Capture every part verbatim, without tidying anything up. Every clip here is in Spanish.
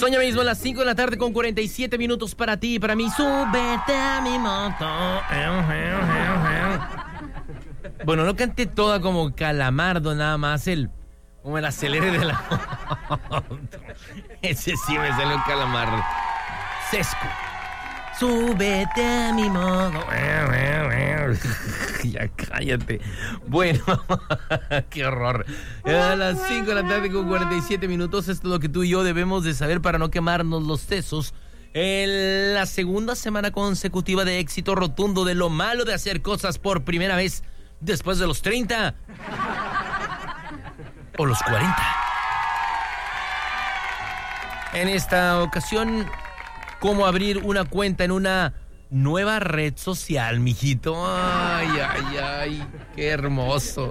Son ya mismo las cinco de la tarde con cuarenta y siete minutos para ti y para mí. Súbete a mi moto. Bueno, no cante toda como Calamardo, nada más el... como el acelere de la moto. Ese sí me salió Calamardo. Sesco. Súbete a mi moto. Ya cállate. Bueno, qué horror. A las cinco de la tarde con cuarenta y siete minutos. Esto es lo que tú y yo debemos de saber para no quemarnos los sesos. En la segunda semana consecutiva de éxito rotundo de lo malo de hacer cosas por primera vez después de los treinta o los cuarenta. En esta ocasión, cómo abrir una cuenta en una nueva red social, mijito. Ay, ay, ay, qué hermoso.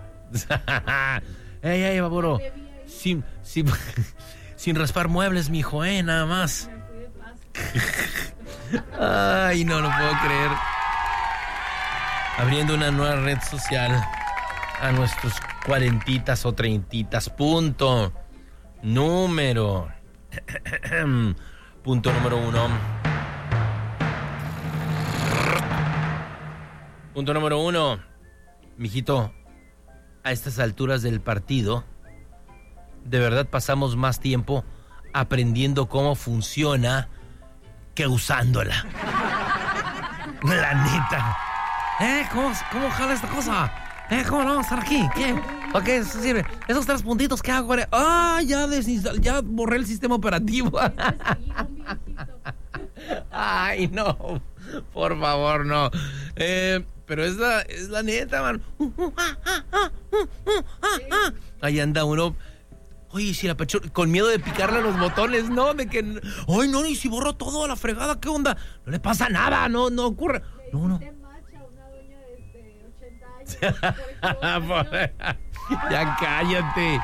Ay, ay, baboro. Sin, sin, sin raspar muebles, mijo, eh, nada más. Ay, no lo puedo creer. Abriendo una nueva red social a nuestros cuarentitas o treintitas. Punto número. Punto número uno. Punto número uno. Mijito, a estas alturas del partido, de verdad pasamos más tiempo aprendiendo cómo funciona que usándola. La neta. ¿Eh? ¿Cómo, cómo jala esta cosa? ¿Eh? ¿Cómo vamos a estar aquí? ¿Qué? ¿Para qué sirve? Esos tres puntitos que hago. ¡Ah! Ya desinstal- ya borré el sistema operativo. Ay, no. Por favor, no. Eh, pero es la, es la neta, man. Ahí anda uno. Oye, si la pecho, con miedo de picarle a los botones, ¿no? De que. Ay, no, y si borro todo a la fregada, ¿qué onda? No le pasa nada, no, no ocurre. No, no. Ya cállate.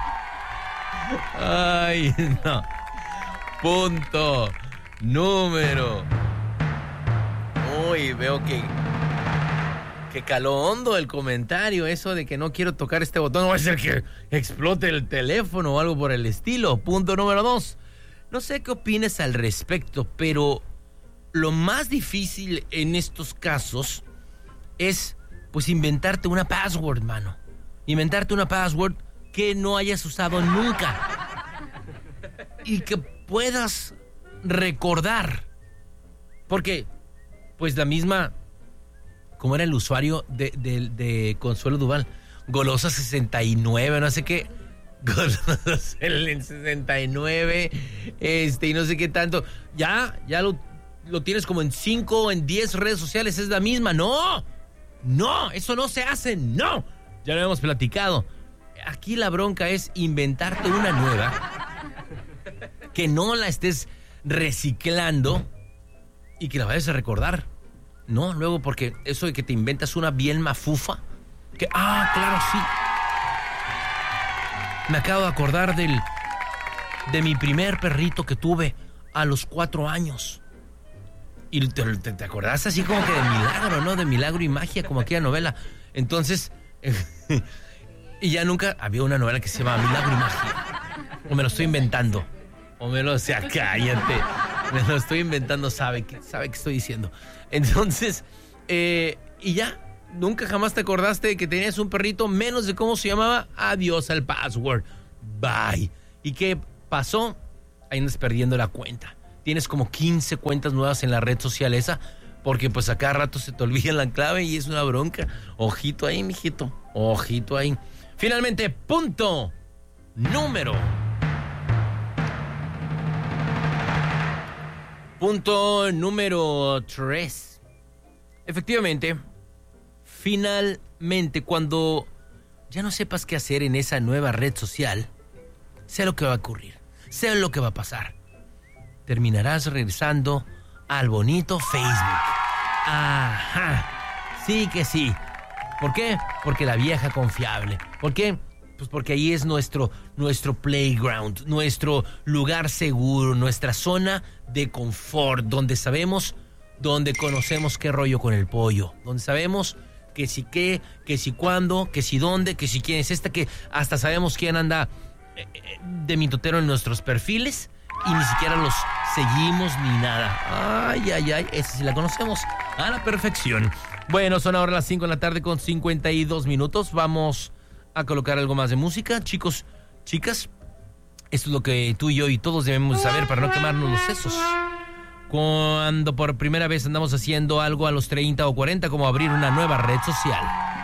Ay, no. Punto número. Uy, veo que que caló hondo el comentario, eso de que no quiero tocar este botón, no va a ser que explote el teléfono o algo por el estilo. Punto número dos. No sé qué opines al respecto, pero lo más difícil en estos casos es pues inventarte una password, mano. Inventarte una password que no hayas usado nunca. Y que puedas recordar. Porque, pues la misma, como era el usuario de, de, de Consuelo Duval, Golosa sesenta y nueve, no sé qué. Golosa sesenta y nueve, este, y no sé qué tanto. Ya, ya lo, lo tienes como en cinco o en diez redes sociales, es la misma. ¡No! No, eso no se hace, no. Ya lo hemos platicado. Aquí la bronca es inventarte una nueva que no la estés reciclando y que la vayas a recordar. No, luego porque eso de que te inventas una bien mafufa, que, ah, claro, sí. Me acabo de acordar del de mi primer perrito que tuve a los cuatro años. Y te, te, te acordás así como que de milagro, ¿no? De milagro y magia, como aquella novela. Entonces, y ya nunca había una novela que se llama Milagro y Magia. O me lo estoy inventando. O me lo, o sea, cállate. Me lo estoy inventando, sabe que sabe que estoy diciendo. Entonces, eh, y ya, nunca jamás te acordaste de que tenías un perrito, menos de cómo se llamaba. Adiós al password. Bye. ¿Y qué pasó? Ahí andas perdiendo la cuenta. Tienes como quince cuentas nuevas en la red social esa, porque pues a cada rato se te olvida la clave y es una bronca. Ojito ahí, mijito. Ojito ahí. Finalmente, punto número. Punto número tres. Efectivamente, finalmente, cuando ya no sepas qué hacer en esa nueva red social, sé lo que va a ocurrir, sé lo que va a pasar. Terminarás regresando al bonito Facebook. Ajá. Sí que sí. ¿Por qué? Porque la vieja confiable. ¿Por qué? Pues porque ahí es nuestro, nuestro playground, nuestro lugar seguro, nuestra zona de confort, donde sabemos, donde conocemos qué rollo con el pollo, donde sabemos que si qué, que si cuándo, que si dónde, que si quién es esta, que hasta sabemos quién anda de mitotero en nuestros perfiles. y ni siquiera los seguimos ni nada. Ay, ay, ay, esa sí la conocemos a la perfección. Bueno, son ahora las cinco de la tarde con cincuenta y dos minutos. Vamos a colocar algo más de música. Chicos, chicas, esto es lo que tú y yo y todos debemos saber para no quemarnos los sesos. Cuando por primera vez andamos haciendo algo a los treinta o cuarenta, como abrir una nueva red social.